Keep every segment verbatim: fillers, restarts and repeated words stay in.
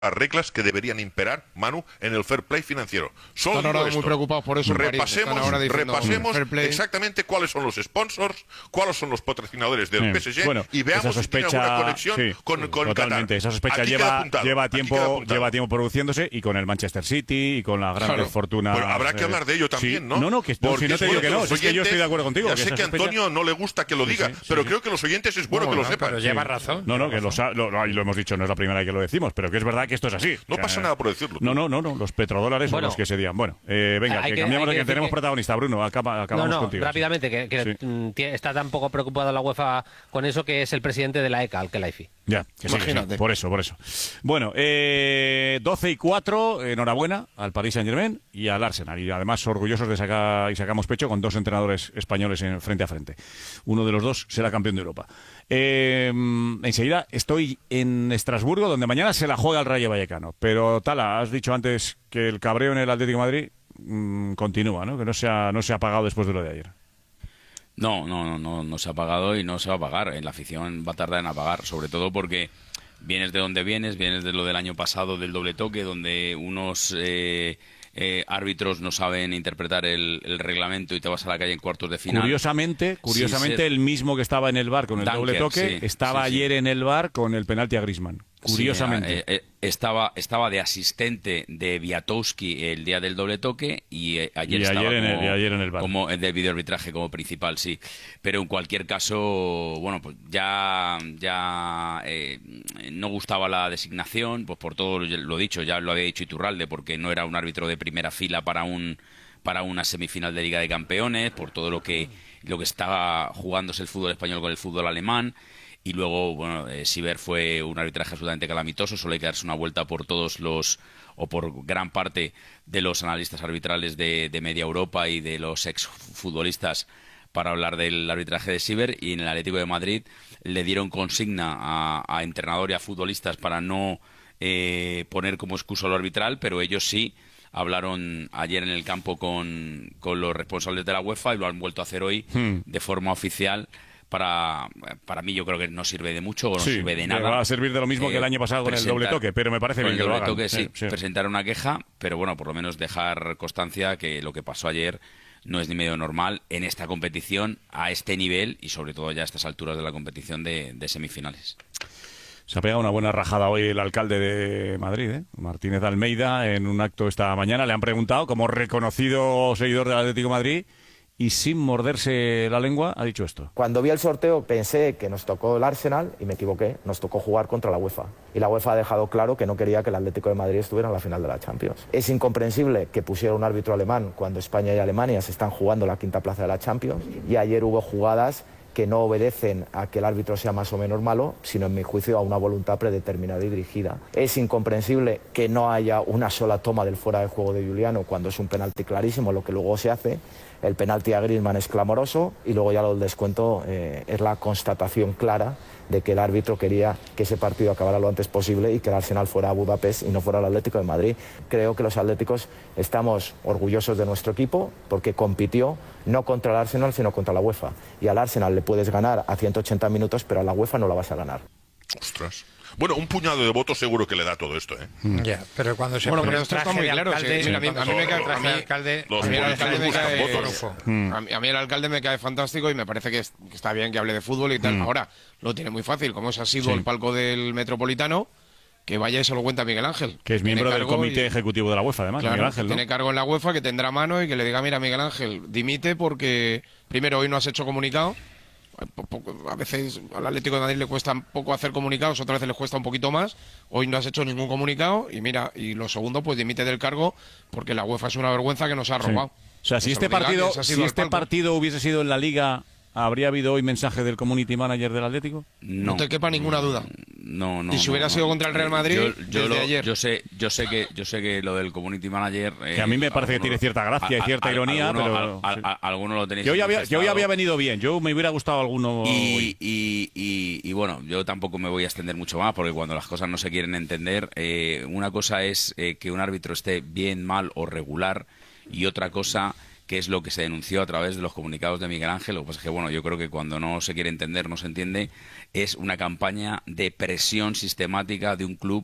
las reglas que deberían imperar, Manu, en el fair play financiero. Solo Están ahora esto. muy preocupados por eso. Repasemos, ahora diciendo, repasemos fair play. exactamente cuáles son los sponsors, cuáles son los patrocinadores del Sí. P S G Bueno, y veamos esa sospecha, si tiene alguna conexión sí, con, con totalmente. Qatar. Esa sospecha Aquí queda lleva, apuntado, lleva, aquí queda tiempo, apuntado. lleva tiempo produciéndose y con el Manchester City y con las grandes Claro. fortunas. Pero habrá que hablar de ello también, sí. ¿no? No, no, que no, Porque si no es te digo bueno que no, los si es que yo estoy de acuerdo contigo. Ya que sé esa que a sospecha- Antonio no le gusta que lo Sí, diga, sí, sí, pero sí. creo que los oyentes es bueno, Bueno, que lo sepan. pero lleva razón. No, no, lleva que lo, razón. sa- lo, lo- y lo hemos dicho, no es la primera vez que lo decimos, pero que es verdad que esto es así. No O sea, pasa nada por decirlo. No, no, no, no, los petrodólares son Bueno. los que se digan. Bueno, eh, venga, Hay que, que- cambiamos hay de que que decir tenemos que- protagonista. Bruno, acaba, No, acabamos no, contigo. rápidamente, que, que Sí. mm, tie- está tan poco preocupada la UEFA con eso que es el presidente de la E C A, el Kelaifi. Ya, que sí, que sí, Imagínate. por eso, por eso. Bueno, eh, doce y cuatro, enhorabuena al Paris Saint-Germain y al Arsenal. Y además orgullosos de sacar y sacamos pecho con dos entrenadores españoles en, frente a frente. Uno de los dos será campeón de Europa. Eh, enseguida estoy en Estrasburgo, donde mañana se la juega el Rayo Vallecano. Pero, Tala, has dicho antes que el cabreo en el Atlético de Madrid mm, continúa, ¿no? Que no se ha, no se ha apagado después de lo de ayer. No, no, no, no, no se ha apagado y no se va a apagar. En la afición va a tardar en apagar, sobre todo porque vienes de donde vienes, vienes de lo del año pasado, del doble toque, donde unos eh, eh, árbitros no saben interpretar el, el reglamento y te vas a la calle en cuartos de final. Curiosamente, curiosamente Sí, sí. el mismo que estaba en el bar con el Dunker, doble toque sí, estaba sí, sí. ayer en el bar con el penalti a Griezmann. Curiosamente. Sí, eh, eh, estaba, estaba de asistente de Wiatowski el día del doble toque y eh, ayer Y estaba ayer en el- como, y ayer en el bar. como el de videoarbitraje como principal, sí. Pero en cualquier caso, bueno, pues ya, ya eh, no gustaba la designación, pues por todo lo dicho, ya lo había dicho Iturralde, porque no era un árbitro de primera fila para un para una semifinal de Liga de Campeones, por todo lo que lo que estaba jugándose el fútbol español con el fútbol alemán. Y luego, bueno, eh, Sieber fue un arbitraje absolutamente calamitoso, solo hay que darse una vuelta por todos los, o por gran parte de los analistas arbitrales de, de media Europa y de los exfutbolistas para hablar del arbitraje de Sieber, y en el Atlético de Madrid le dieron consigna a, a entrenador y a futbolistas para no eh, poner como excusa lo arbitral, pero ellos sí hablaron ayer en el campo con, con los responsables de la UEFA y lo han vuelto a hacer hoy Hmm. de forma oficial. Para, para mí yo creo que no sirve de mucho o no Sí, sirve de que nada. va a servir de lo mismo que el año pasado con el doble toque, pero me parece con bien el que lo doble hagan. toque, sí, Sí, sí. presentar una queja, pero bueno, por lo menos dejar constancia que lo que pasó ayer no es ni medio normal en esta competición, a este nivel y sobre todo ya a estas alturas de la competición de, de semifinales. Se ha pegado una buena rajada hoy el alcalde de Madrid, ¿eh? Martínez Almeida, en un acto esta mañana. Le han preguntado, como reconocido seguidor del Atlético de Madrid, y sin morderse la lengua, ha dicho esto. Cuando vi el sorteo pensé que nos tocó el Arsenal y me equivoqué, nos tocó jugar contra la UEFA. Y la UEFA ha dejado claro que no quería que el Atlético de Madrid estuviera en la final de la Champions. Es incomprensible que pusiera un árbitro alemán cuando España y Alemania se están jugando la quinta plaza de la Champions, y ayer hubo jugadas que no obedecen a que el árbitro sea más o menos malo, sino en mi juicio a una voluntad predeterminada y dirigida. Es incomprensible que no haya una sola toma del fuera de juego de Giuliano cuando es un penalti clarísimo, lo que luego se hace. El penalti a Griezmann es clamoroso y luego ya lo del descuento eh, es la constatación clara de que el árbitro quería que ese partido acabara lo antes posible y que el Arsenal fuera a Budapest y no fuera el Atlético de Madrid. Creo que los atléticos estamos orgullosos de nuestro equipo porque compitió no contra el Arsenal sino contra la UEFA. Y al Arsenal le puedes ganar a ciento ochenta minutos, pero a la UEFA no la vas a ganar. Ostras. Bueno, un puñado de votos seguro que le da todo esto, ¿eh? Ya, pero cuando se Bueno, pone pero esto traje está muy de claro. alcalde, sí, mira, a mí, a mí me cae, a Los mí, alcalde, los a mí el políticos alcalde me buscan cae votos. a mí, a mí el alcalde me cae fantástico y me parece que, es- que está bien que hable de fútbol y tal. Ahora lo tiene muy fácil, como se ha sido Sí. el palco del Metropolitano, que vaya y se lo cuenta a Miguel Ángel, Que es tiene miembro del cargo comité y- ejecutivo de la UEFA, además, Claro, Miguel Ángel, que ¿no? tiene cargo en la UEFA, que tendrá mano y que le diga, mira, Miguel Ángel, dimite porque primero hoy no has hecho comunicado. Po- poco- A veces al Atlético de Madrid le cuesta un poco hacer comunicados, otras veces le cuesta un poquito más. Hoy no has hecho ningún comunicado y mira, y lo segundo, pues dimite del cargo porque la UEFA es una vergüenza que nos ha Sí. robado. O sea, Que si se este lo diga partido, quien se ha sido si al este palco. partido hubiese sido en la Liga, ¿habría habido hoy mensaje del community manager del Atlético? No te quepa ninguna duda. No, no. Y si no, hubiera no. sido contra el Real Madrid, yo, yo desde lo- ayer. Yo sé, yo sé que, yo sé que lo del community manager. eh, Que a mí me parece que tiene cierta gracia y cierta ironía, alguno, pero- al- sí. al- alguno lo tenéis. Que hoy, había, que hoy manifestado. había venido bien, yo me hubiera gustado alguno Y, hoy. y, y, y bueno, yo tampoco me voy a extender mucho más porque cuando las cosas no se quieren entender, eh, una cosa es eh, que un árbitro esté bien, mal o regular y otra cosa que es lo que se denunció a través de los comunicados de Miguel Ángel. Lo que pasa es que, bueno, yo creo que cuando no se quiere entender, no se entiende, es una campaña de presión sistemática de un club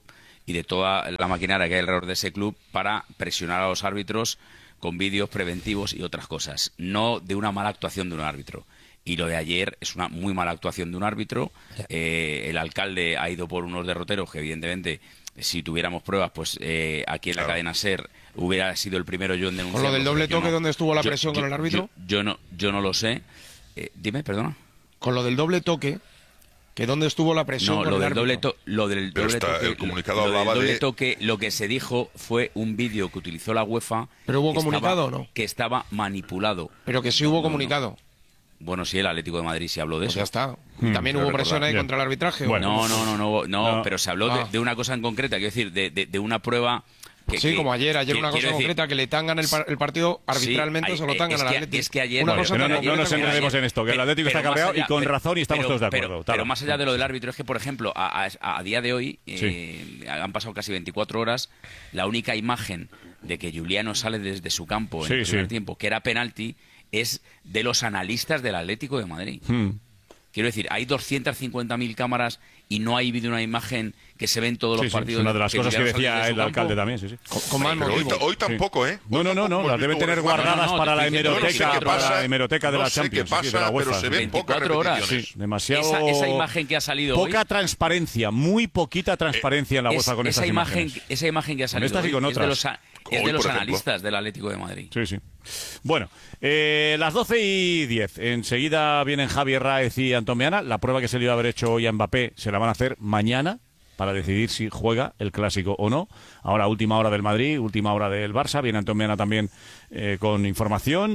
y de toda la maquinaria que hay alrededor de ese club para presionar a los árbitros con vídeos preventivos y otras cosas, no de una mala actuación de un árbitro. Y lo de ayer es una muy mala actuación de un árbitro. Eh, el alcalde ha ido por unos derroteros que, evidentemente, si tuviéramos pruebas, pues eh, aquí en la Claro. cadena SER hubiera sido el primero yo en denunciar. Con lo del doble toque, no, ¿dónde estuvo la yo- presión yo- con el árbitro? Yo, yo no, yo no lo sé. Eh, dime, perdona. Con lo del doble toque, que dónde estuvo la presión No, con lo el del árbitro. doble, to- lo del Pero doble está- toque, el comunicado lo, lo del hablaba doble de- toque, lo que se dijo fue un vídeo que utilizó la UEFA. ¿Pero hubo que estaba- comunicado o no? Que estaba manipulado. Pero que sí No, hubo no, no. comunicado. Bueno, sí, el Atlético de Madrid sí habló de Pues eso. ya está. Hmm, También creo hubo presión recordar. ahí Bien. contra el arbitraje. ¿o Bueno, No, no, no, no, no, No. pero se habló Ah. de, de una cosa en concreta, quiero decir, de, de, de una prueba. Que, Sí, que- como ayer, ayer que- una cosa quiero decir, concreta, que le tangan el, par- el partido arbitralmente, Sí, se lo hay- tangan es al que- Atlético. es que ayer- Una Bueno, cosa no, tan no, no concreta nos como enredemos ayer. en esto, que el Pero- Atlético está pero más cabreado allá- y con pero- razón y estamos pero- todos de pero- acuerdo. Pero, Claro. más allá de lo del árbitro, es que, por ejemplo, a, a- a día de hoy, eh, han pasado casi veinticuatro horas, la única imagen de que Juliano sale desde su campo en Sí, el primer sí. tiempo, que era penalti, es de los analistas del Atlético de Madrid. Hmm. Quiero decir, hay doscientas cincuenta mil cámaras y no ha habido una imagen que se ve en todos Sí, los sí, partidos. es una de las cosas que Juliano sale decía desde su el alcalde campo. también, sí, sí. Con, con más Pero hoy, motivo. ta- hoy tampoco, ¿eh? No, Hoy no, no, tampoco no, hemos las deben visto tener goles. guardadas No, no, para te la estoy diciendo- hemeroteca, no sé qué para pasa, la hemeroteca de no la sé qué Champions, sí, de pasa, la UEFA. pero se ven pocas veinticuatro horas. repeticiones. Sí, demasiado. Esa- esa imagen que ha salido Poca hoy- transparencia, muy poquita transparencia en la Es- UEFA con esa esas imagen, imágenes. esa imagen que ha salido estas y hoy con es de otras. los, a- es Hoy, de los por ejemplo. analistas del Atlético de Madrid. Sí, sí. Bueno, eh, las doce y diez. Enseguida vienen Javier Ráez y Antón Meana. La prueba que se le iba a haber hecho hoy a Mbappé se la van a hacer mañana para decidir si juega el Clásico o no. Ahora, última hora del Madrid, última hora del Barça. Viene Antón Meana también eh, con información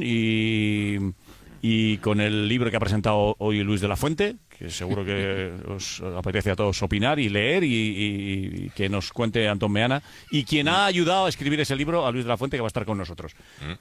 y, y con el libro que ha presentado hoy Luis de la Fuente, que seguro que os apetece a todos opinar y leer y, y- y que nos cuente Antón Meana. Y quien ha ayudado a escribir ese libro, a Luis de la Fuente, que va a estar con nosotros.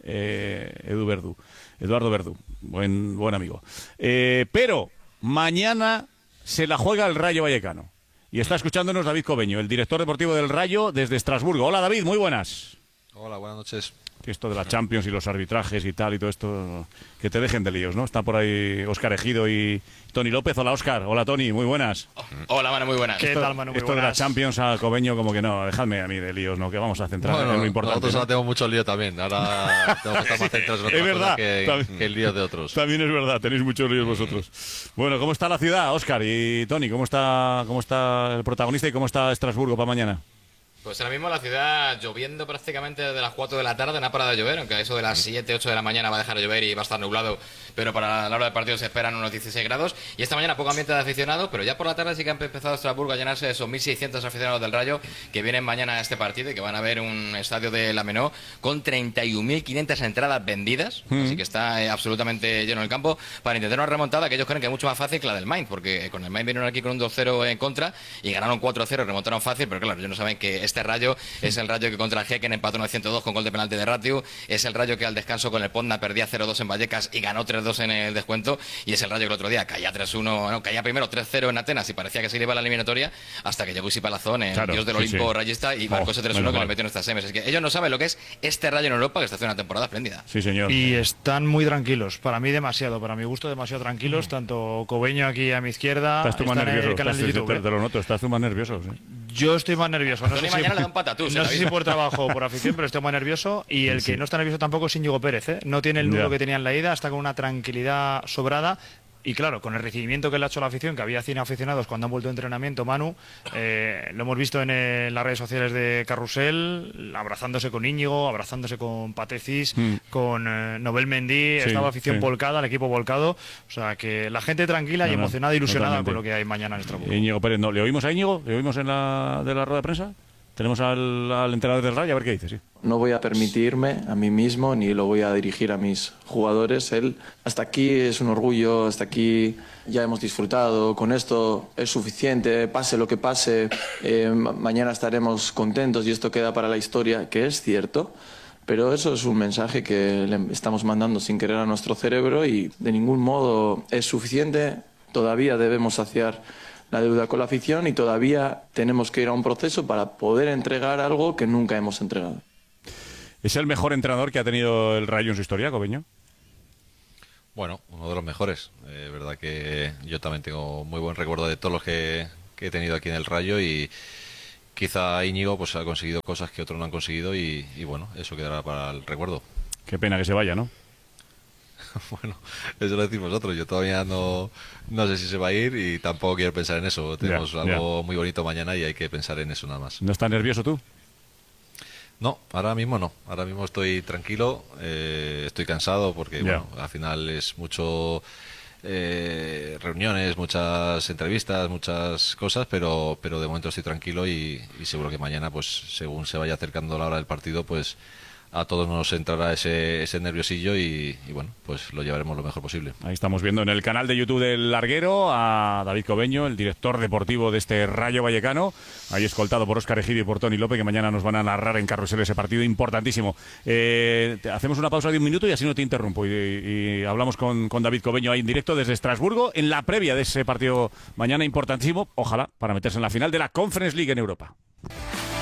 Eh, Edu Verdú. Eduardo Verdú. Buen, buen amigo. Eh, pero mañana se la juega el Rayo Vallecano. Y está escuchándonos David Cobeño, el director deportivo del Rayo desde Estrasburgo. Hola David, muy buenas. Hola, buenas noches. Que esto de la Champions y los arbitrajes y tal y todo esto, que te dejen de líos, ¿no? Está por ahí Óscar Ejido y Tony López. Hola Óscar, hola Tony, muy buenas. Hola, Manu, muy buenas. ¿Qué tal, Manu? Muy Esto de la buenas. Champions a Cobeño como que no, dejadme a mí de líos, ¿no? Que vamos a centrar Bueno, en lo importante. nosotros ¿no? ahora tenemos mucho lío también. Ahora tengo que estar más centrados en Es otras verdad, cosas que, también. que el lío de otros. También es verdad, tenéis muchos líos vosotros. Bueno, ¿cómo está la ciudad, Óscar y Tony? ¿Cómo está, cómo está el protagonista y cómo está Estrasburgo para mañana? Pues ahora mismo la ciudad lloviendo prácticamente desde las cuatro de la tarde, no ha parado de llover, aunque a eso de las siete, ocho de la mañana va a dejar de llover y va a estar nublado, pero para la hora del partido se esperan unos dieciséis grados. Y esta mañana poco ambiente de aficionados, pero ya por la tarde sí que han empezado Estrasburgo a llenarse de esos mil seiscientos aficionados del Rayo que vienen mañana a este partido y que van a ver un estadio de la Menó con treinta y un mil quinientas entradas vendidas, así que está eh, absolutamente lleno el campo para intentar una remontada que ellos creen que es mucho más fácil que la del Mainz, porque con el Mainz vinieron aquí con un dos cero en contra y ganaron cuatro cero, remontaron fácil, pero claro, ellos no saben que este Rayo es el Rayo que contra el Hecken empató novecientos dos con gol de penalti de Ratiu, es el Rayo que al descanso con el Ponda perdía cero dos en Vallecas y ganó tres dos en el descuento, y es el Rayo que el otro día caía tres uno, no, caía primero tres cero en Atenas y parecía que se le iba a la eliminatoria hasta que llegó Isi Palazón, el Claro, dios del sí, Olimpo sí. rayista, y marcó Oh, ese tres menos uno que mal. le metió en estas semis. Es que ellos no saben lo que es este Rayo en Europa, que está haciendo una temporada espléndida. Sí, señor. Y están muy tranquilos, para mí demasiado, para mi gusto demasiado tranquilos, tanto Cobeño aquí a mi izquierda, Estás tú más están en nervioso, el canal estás- de te, YouTube, te- ¿eh? te lo noto, estás tú más nervioso. Sí. Yo estoy más nervioso, no Tony sé, si, mañana le da un patatús, no ¿eh, sé si David? por trabajo o por afición, pero estoy más nervioso, y el Sí. que no está nervioso tampoco es Íñigo Pérez, ¿eh? No tiene el nudo Ya. que tenía en la ida, está con una tranquilidad sobrada. Y claro, con el recibimiento que le ha hecho la afición, que había cien aficionados cuando han vuelto de entrenamiento, Manu, eh, lo hemos visto en, eh, las redes sociales de Carrusel, abrazándose con Íñigo, abrazándose con Patecis, Mm. con eh, Nobel Mendy, Sí, estaba afición sí. volcada, el equipo volcado. O sea, que la gente tranquila y No, no, emocionada, ilusionada totalmente. con lo que hay mañana en Estrasburgo. Íñigo Pérez, no. ¿Le oímos a Íñigo? ¿Le oímos en la, de la rueda de prensa? Tenemos al, al entrenador del Rayo, a ver qué dice, sí. No voy a permitirme a mí mismo ni lo voy a dirigir a mis jugadores. Él, hasta aquí es un orgullo, hasta aquí ya hemos disfrutado, con esto es suficiente, pase lo que pase, eh, ma- mañana estaremos contentos y esto queda para la historia, que es cierto. Pero eso es un mensaje que le estamos mandando sin querer a nuestro cerebro y de ningún modo es suficiente. Todavía debemos saciar la deuda con la afición y todavía tenemos que ir a un proceso para poder entregar algo que nunca hemos entregado. ¿Es el mejor entrenador que ha tenido el Rayo en su historia, Cobeño? Bueno, uno de los mejores. Eh, verdad que yo también tengo muy buen recuerdo de todos los que, que he tenido aquí en el Rayo y, quizá Íñigo pues ha conseguido cosas que otros no han conseguido y, y bueno, eso quedará para el recuerdo. Qué pena que se vaya, ¿no? Bueno, eso lo decimos nosotros. Yo todavía no, no sé si se va a ir y tampoco quiero pensar en eso. Tenemos Ya, algo muy bonito mañana y hay que pensar en eso nada más. ¿No estás nervioso tú? No, ahora mismo no. Ahora mismo estoy tranquilo, eh, estoy cansado porque Ya. bueno, al final es mucho eh, reuniones, muchas entrevistas, muchas cosas, pero pero de momento estoy tranquilo y, y seguro que mañana, pues según se vaya acercando la hora del partido, pues a todos nos entrará ese, ese nerviosillo y, y bueno, pues lo llevaremos lo mejor posible. Ahí estamos viendo en el canal de YouTube del Larguero a David Cobeño, el director deportivo de este Rayo Vallecano, ahí escoltado por Óscar Egidio y por Toni López, que mañana nos van a narrar en Carrusel ese partido importantísimo. Eh, te- hacemos una pausa de un minuto y así no te interrumpo. Y, y hablamos con, con David Cobeño ahí en directo desde Estrasburgo, en la previa de ese partido mañana importantísimo, ojalá, para meterse en la final de la Conference League en Europa.